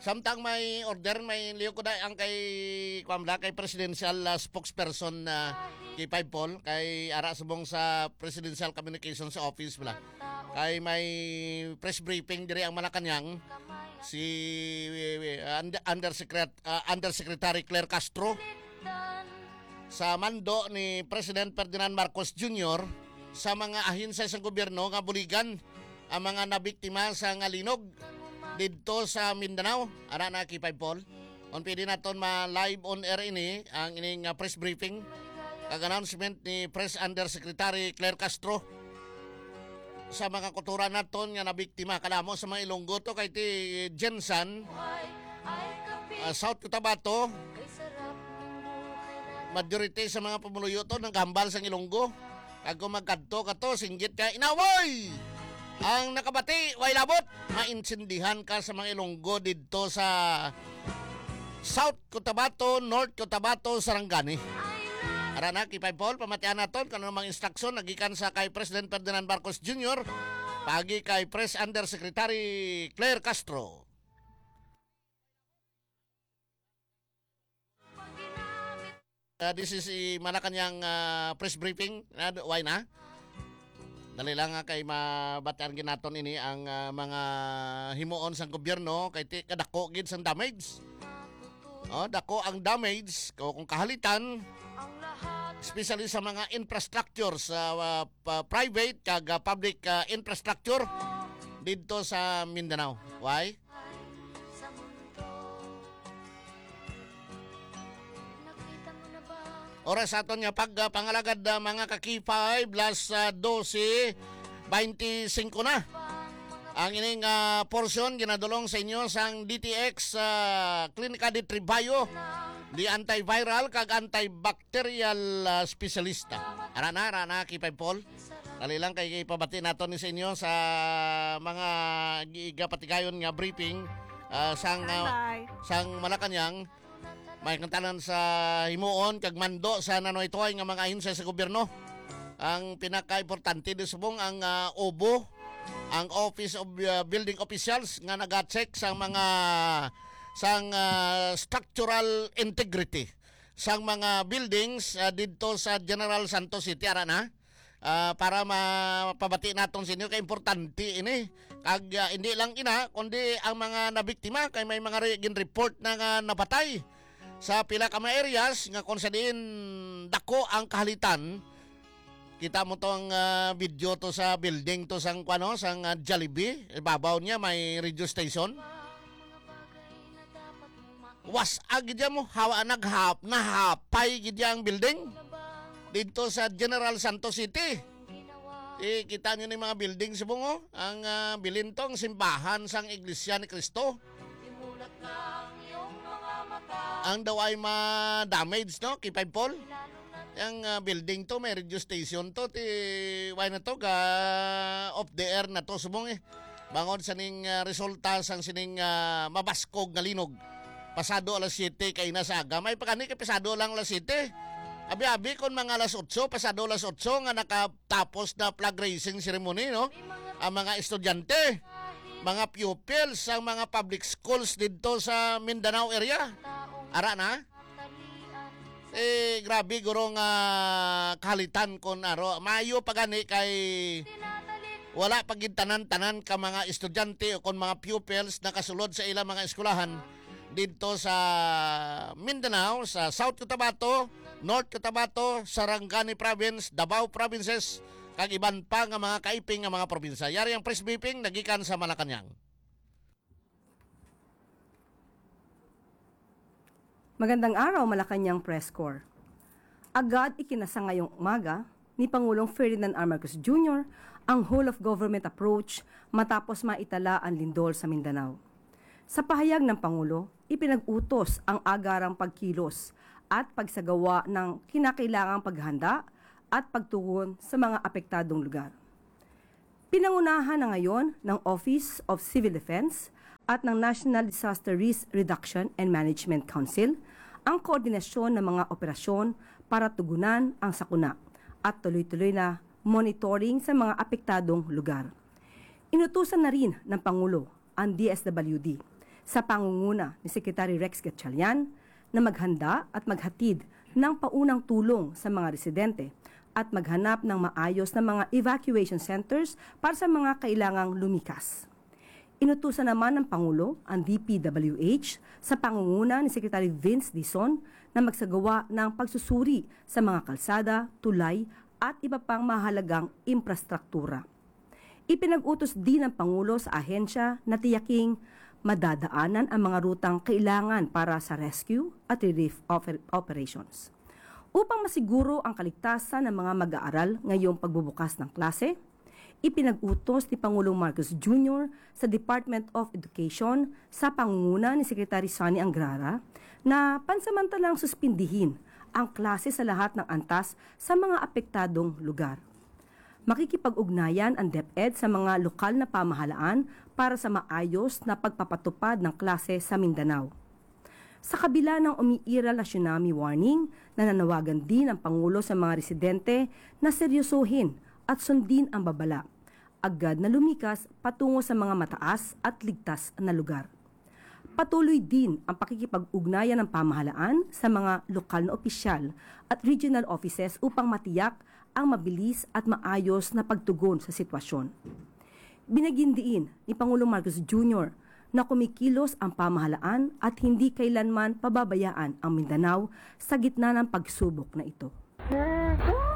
Samtang may order, may liyo ko ang kay presidential spokesperson na kay Five Paul, kay ara subong sa Presidential Communications Office bala. Kay may press briefing diri ang Malacañang si Undersecretary Claire Castro sa mando ni President Ferdinand Marcos Jr. sa mga ahensya sa gobyerno nga buligan ang mga nabiktima sa ngalinog dito sa Mindanao. Ara na kay Five Paul. On pwede naton ma-live on air ini ang ining press briefing kag announcement ni Press Undersecretary Claire Castro sa mga kultura naton nga nabiktima kadamo sa mga Ilonggo to kay ti Jensan South Cotabato. Majority sa mga pamuluyo to nagambal sa Ilonggo kag kung magkadto kato singgit ka inawoy ang nakabati way labot mainsindihan ka sa mga Ilonggo didto sa South Cotabato, North Cotabato, Sarangani. Ara na kay Five Paul, pamatian naton kung anong mga instruction nagikan sa kay President Ferdinand Marcos Jr. pagi kay Press Undersecretary Claire Castro. This is Malacañang press briefing. Why na? Dali lang kay mabatian ginaton ini ang mga himuon sa gobyerno kay kadako gid sang damage. Dako ang damage kung kahalitan especially sa mga infrastructure sa private kag public infrastructure dito sa Mindanao. Why? Oras aton nga pangalagad mga kakipay plus 12:25 na. Ang ining portion ginadulong sa inyo sang DTX Klinika de Tribayo di antiviral kag antibacterial specialista. Ara na kay Five Paul. Dali lang kay pabati naton ni sa inyo sa mga gigapatigayon nga briefing sang Malacañang. May kantanan sa himuon kag mando sa nanoy-toy nga mga ahensya sa gobyerno. Ang pinaka-importante di subong ang OBO, ang Office of Building Officials nga naga-check sa mga structural integrity sang mga buildings dito sa General Santos City. Ara na para mapabati naton sa inyo kay importante ini kag hindi lang ina kundi ang mga nabiktima kay may mga report na nga napatay sa pila ka mga areas nga kung sa diin dako ang kahalitan. Kita mo tong video to sa building to sang sang Jollibee, ibabaw niya may radio station. Was ag gid mo hawa nahapay gid ang building dito sa General Santos City. Kita niyo ni mga building sa bungo, ang bilintong simbahan sang Iglesia ni Cristo. Ang daw ay ma-damage no kay Five Paul. Ang building to may radio station to why na to off the air na to subong bangon sa ning resulta sang sining mabaskog nga linog pasado alas 7 kay nasa aga may pagani kay pasado lang alas 7 abi kon mga alas 8 pasado alas 8 nga nakatapos na flag raising ceremony no ang mga estudyante mga pupils ang mga public schools dito sa Mindanao area. Ara na? Grabe guro nga kahalitan kon aro. Mayo pagani kay wala pagintanan-tanan ka mga estudyante o kon mga pupils na kasulod sa ilang mga eskwelahan dito sa Mindanao, sa South Cotabato, North Cotabato, Sarangani Province, Davao Provinces, kag iban pa nga mga kaiping nga mga probinsya. Yari ang press briefing nagikan sa Malacañang. Magandang araw, Malacañang Press Corps. Agad ikinasa ngayong umaga ni Pangulong Ferdinand R. Marcos Jr. ang whole-of-government approach matapos maitala ang lindol sa Mindanao. Sa pahayag ng Pangulo, ipinag-utos ang agarang pagkilos at pagsagawa ng kinakailangang paghanda at pagtugon sa mga apektadong lugar. Pinangunahan na ngayon ng Office of Civil Defense at ng National Disaster Risk Reduction and Management Council ang koordinasyon ng mga operasyon para tugunan ang sakuna at tuloy-tuloy na monitoring sa mga apektadong lugar. Inutusan na rin ng Pangulo ang DSWD sa pangunguna ni Secretary Rex Gatchalian na maghanda at maghatid ng paunang tulong sa mga residente at maghanap ng maayos na mga evacuation centers para sa mga kailangang lumikas. Inutusan naman ng Pangulo ang DPWH sa pangunguna ni Secretary Vince Dizon na magsagawa ng pagsusuri sa mga kalsada, tulay at iba pang mahalagang infrastruktura. Ipinag-utos din ng Pangulo sa ahensya na tiyaking madadaanan ang mga rutang kailangan para sa rescue at relief operations. Upang masiguro ang kaligtasan ng mga mag-aaral ngayong pagbubukas ng klase, ipinag-utos ni Pangulong Marcos Jr. sa Department of Education sa pangunguna ni Secretary Sonny Angrara na pansamantalang suspindihin ang klase sa lahat ng antas sa mga apektadong lugar. Makikipag-ugnayan ang DepEd sa mga lokal na pamahalaan para sa maayos na pagpapatupad ng klase sa Mindanao. Sa kabila ng umiiral na tsunami warning, nananawagan din ang Pangulo sa mga residente na seryosohin at sundin ang babala. Agad na lumikas patungo sa mga mataas at ligtas na lugar. Patuloy din ang pakikipag-ugnayan ng pamahalaan sa mga lokal na opisyal at regional offices upang matiyak ang mabilis at maayos na pagtugon sa sitwasyon. Binagindiin ni Pangulong Marcos Jr. na kumikilos ang pamahalaan at hindi kailanman pababayaan ang Mindanao sa gitna ng pagsubok na ito.